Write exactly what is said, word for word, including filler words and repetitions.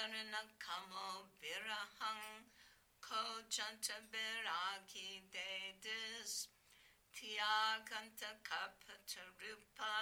Karana Kamo Virahang Ko Janta Viragi Dedis Tyaganta Kapata Rupa